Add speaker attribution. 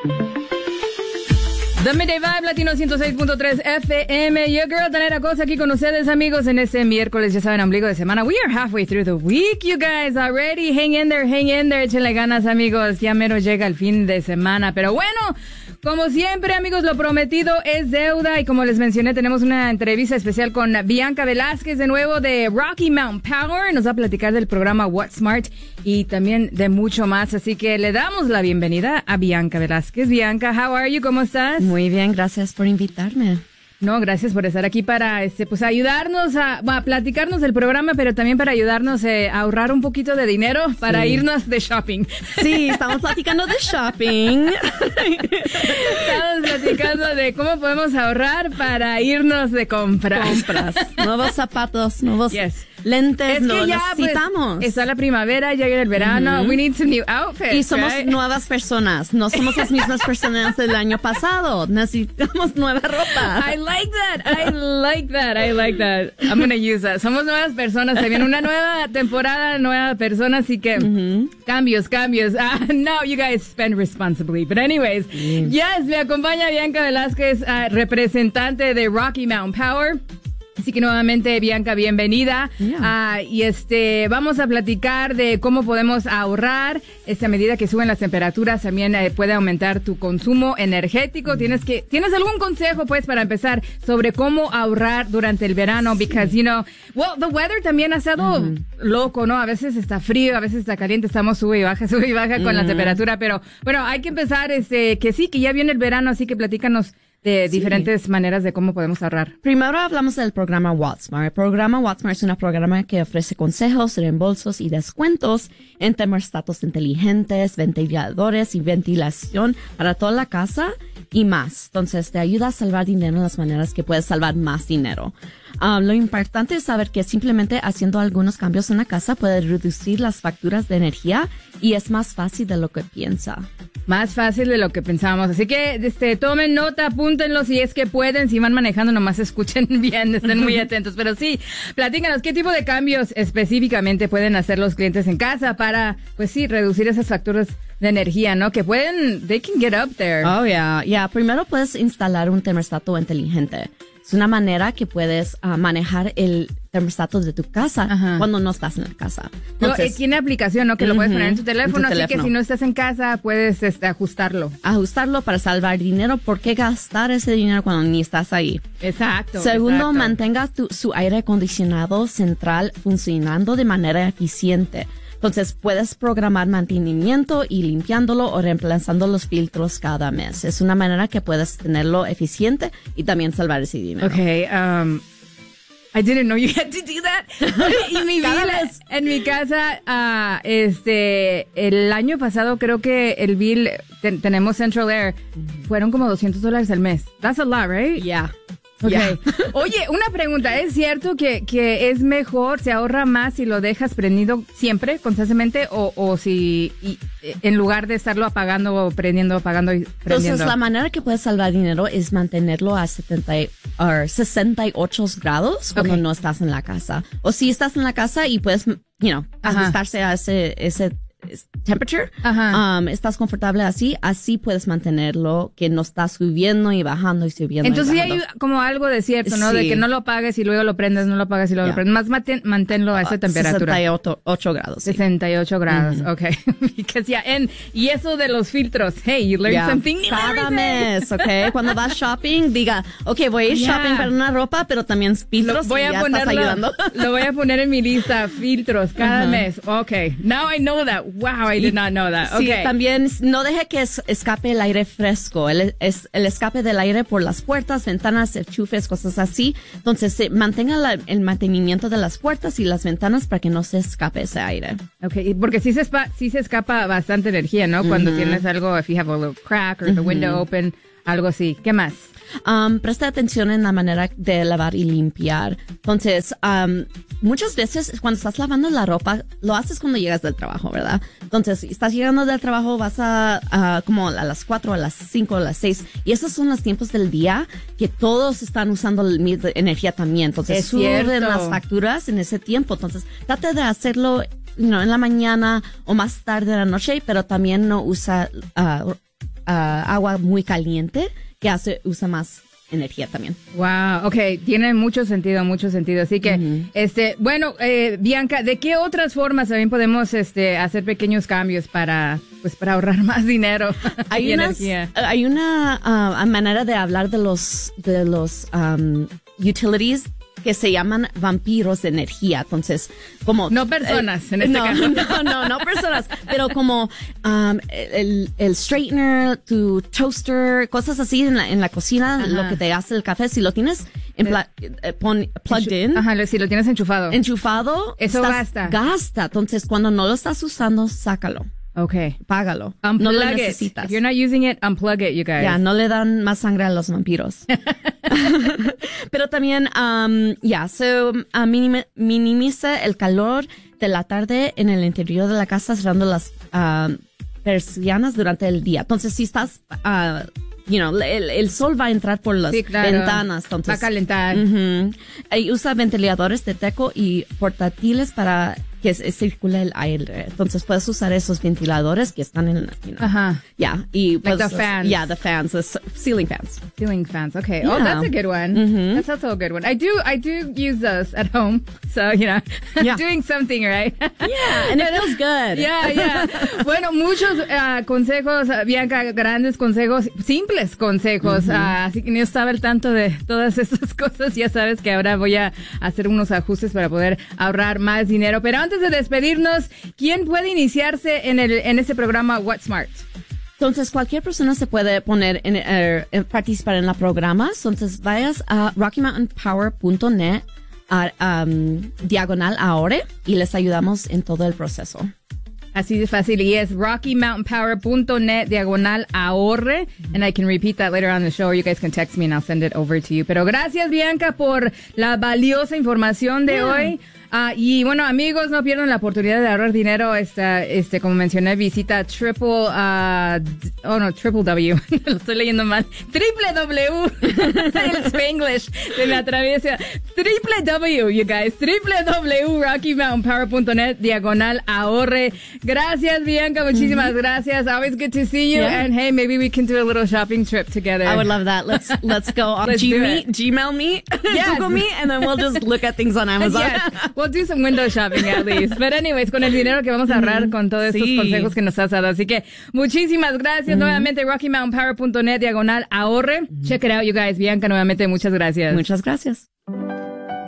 Speaker 1: The Midday Vibe, Latino 106.3 FM. Your girl, Tanera Cosa, aquí con ustedes, amigos, en este miércoles, ya saben, ombligo de semana. We are halfway through the week, you guys, already. Hang in there, échenle ganas, amigos. Ya mero llega el fin de semana. Pero bueno, como siempre, amigos, lo prometido es deuda. Y como les mencioné, tenemos una entrevista especial con Bianca Velázquez, de nuevo, de Rocky Mountain Power. Nos va a platicar del programa What Smart y también de mucho más. Así que le damos la bienvenida a Bianca Velázquez. Bianca, how are you? ¿Cómo estás?
Speaker 2: Muy bien, gracias por invitarme.
Speaker 1: No, gracias por estar aquí para pues ayudarnos a platicarnos del programa, pero también para ayudarnos a ahorrar un poquito de dinero para irnos de shopping.
Speaker 2: Sí, estamos platicando de shopping.
Speaker 1: Estamos platicando de cómo podemos ahorrar para irnos de compras.
Speaker 2: Nuevos zapatos, nuevos lentes, lo necesitamos.
Speaker 1: Pues, está la primavera, ya viene el verano. We need some new outfits.
Speaker 2: Y somos nuevas personas. No somos las mismas personas del año pasado. Necesitamos nueva ropa.
Speaker 1: I like that. I'm gonna use that. Somos nuevas personas. Se viene una nueva temporada, nueva persona, así que cambios. No, you guys spend responsibly. But anyways, yes, me acompaña Bianca Velázquez, representante de Rocky Mountain Power. Así que nuevamente, Bianca, bienvenida. Y vamos a platicar de cómo podemos ahorrar. A medida que suben las temperaturas, también puede aumentar tu consumo energético. ¿Tienes algún consejo, pues, para empezar sobre cómo ahorrar durante el verano? Because, the weather también ha estado loco, ¿no? A veces está frío, a veces está caliente, estamos sube y baja con la temperatura. Pero, bueno, hay que empezar, que ya viene el verano, así que platícanos de diferentes maneras de cómo podemos ahorrar.
Speaker 2: Primero hablamos del programa WhatSmart. El programa WhatSmart es un programa que ofrece consejos, reembolsos y descuentos en termostatos inteligentes, ventiladores y ventilación para toda la casa y más. Entonces, te ayuda a salvar dinero en las maneras que puedes salvar más dinero. Lo importante es saber que simplemente haciendo algunos cambios en la casa puede reducir las facturas de energía y es más fácil de lo que piensa.
Speaker 1: Más fácil de lo que pensábamos. Así que tomen nota, apúntenlo si es que pueden. Si van manejando, nomás escuchen bien, estén muy atentos. Pero sí, platícanos, ¿qué tipo de cambios específicamente pueden hacer los clientes en casa para, pues sí, reducir esas facturas de energía, ¿no? Que they can get up there.
Speaker 2: Oh, yeah. Primero puedes instalar un termostato inteligente. Es una manera que puedes manejar el termostato de tu casa cuando no estás en la casa. Entonces,
Speaker 1: tiene aplicación, ¿no? Que lo puedes poner en tu teléfono, así que si no estás en casa, puedes ajustarlo.
Speaker 2: Ajustarlo para salvar dinero. ¿Por qué gastar ese dinero cuando ni estás ahí?
Speaker 1: Exacto.
Speaker 2: Segundo, mantenga su aire acondicionado central funcionando de manera eficiente. Entonces, puedes programar mantenimiento y limpiándolo o reemplazando los filtros cada mes. Es una manera que puedes tenerlo eficiente y también salvar ese dinero.
Speaker 1: Okay, I didn't know you had to do that. En mi casa, el año pasado creo que el bill, tenemos Central Air, fueron como $200 al mes. That's a lot, right?
Speaker 2: Yeah.
Speaker 1: Okay. Yeah. Oye, una pregunta, ¿es cierto que es mejor, se ahorra más si lo dejas prendido siempre, constantemente, o si en lugar de estarlo apagando o prendiendo, apagando y prendiendo?
Speaker 2: Entonces, la manera que puedes salvar dinero es mantenerlo a 68 grados cuando no estás en la casa. O si estás en la casa y puedes, ajustarse a ese temperature, estás confortable así puedes mantenerlo, que no está subiendo y bajando y subiendo.
Speaker 1: Entonces sí hay como algo de cierto, ¿no? Sí. De que no lo apagues y luego lo prendes, no lo apagues y luego lo prendes. Más manténlo a esa temperatura.
Speaker 2: 68 grados. Sí.
Speaker 1: 68 grados, okay. Because y eso de los filtros, hey, you learn something new
Speaker 2: cada mes, okay. Cuando vas shopping, diga, okay, voy a ir shopping para una ropa, pero también filtros estás ayudando.
Speaker 1: Lo voy a poner en mi lista, filtros, cada mes. Okay, now I know that. Wow, I did not know that. Okay.
Speaker 2: Sí, también no deje que escape el aire fresco. El escape del aire por las puertas, ventanas, enchufes, cosas así. Entonces, mantenga el mantenimiento de las puertas y las ventanas para que no se escape ese aire.
Speaker 1: Okay, porque sí se escapa bastante energía, ¿no? Cuando tienes algo, if you have a little crack or the window open, algo así. ¿Qué más?
Speaker 2: Presta atención en la manera de lavar y limpiar. Entonces, muchas veces cuando estás lavando la ropa, lo haces cuando llegas del trabajo, ¿verdad? Entonces, estás llegando del trabajo, vas a como a las 4, a las 5, a las 6, y esos son los tiempos del día que todos están usando energía también. Entonces, suben las facturas en ese tiempo. Entonces, trate de hacerlo en la mañana o más tarde en la noche, pero también no usa agua muy caliente que usa más energía también.
Speaker 1: Wow, okay, tiene mucho sentido. Así que, bueno, Bianca, ¿de qué otras formas también podemos, hacer pequeños cambios para ahorrar más dinero y energía?
Speaker 2: Hay una manera de hablar de los utilities que se llaman vampiros de energía. Entonces, como...
Speaker 1: No personas, en este caso.
Speaker 2: No personas. Pero como el straightener, tu toaster, cosas así en la cocina, lo que te hace el café. Si lo tienes plugged in.
Speaker 1: Ajá, si lo tienes enchufado.
Speaker 2: Eso gasta. Entonces, cuando no lo estás usando, sácalo.
Speaker 1: Okay.
Speaker 2: Págalo.
Speaker 1: Unplug
Speaker 2: no lo
Speaker 1: it.
Speaker 2: necesitas.
Speaker 1: If you're not using it, unplug it, you guys.
Speaker 2: Ya, no le dan más sangre a los vampiros. Pero también, minimiza el calor de la tarde en el interior de la casa cerrando las persianas durante el día. Entonces, si estás, el sol va a entrar por las ventanas. Entonces,
Speaker 1: va a calentar.
Speaker 2: Y usa ventiladores de techo y portátiles para que circule el aire. Entonces puedes usar esos ventiladores que están en, y
Speaker 1: like the fans.
Speaker 2: Yeah, the fans, the ceiling fans.
Speaker 1: Ceiling fans. Okay. Yeah. Oh, that's a good one. That's also a good one. I do use those at home. So, doing something, right?
Speaker 2: Yeah, and it feels good.
Speaker 1: Yeah. Bueno, muchos consejos, Bianca, grandes consejos, simples consejos. Así que no estaba al tanto de todas estas cosas. Ya sabes que ahora voy a hacer unos ajustes para poder ahorrar más dinero. Pero antes de despedirnos, ¿quién puede iniciarse en este programa What's Smart?
Speaker 2: Entonces, cualquier persona se puede poner participar en el programa. Entonces, vayas a RockyMountainPower.net /ahorre y les ayudamos en todo el proceso.
Speaker 1: Así de fácil, y es RockyMountainPower.net /ahorre, and I can repeat that later on in the show, or you guys can text me and I'll send it over to you. Pero gracias, Bianca, por la valiosa información de hoy. Y bueno, amigos, no pierdan la oportunidad de ahorrar dinero. Como mencioné, visita triple W. Lo estoy leyendo mal. W. El Spanglish se me atraviesa. W, you guys. RockyMountainPower.net /ahorre. Gracias, Bianca. Muchísimas gracias. Always good to see you. Yeah. And hey, maybe we can do a little shopping trip together.
Speaker 2: I would love that. Let's go on Gmail me, yes. Google me, and then we'll just look at things on Amazon.
Speaker 1: Yes. We'll do some window shopping at least. But anyways, con el dinero que vamos a ahorrar con todos estos consejos que nos has dado. Así que muchísimas gracias nuevamente. RockyMountainPower.net /ahorre. Check it out, you guys. Bianca, nuevamente, muchas gracias.
Speaker 2: Muchas gracias.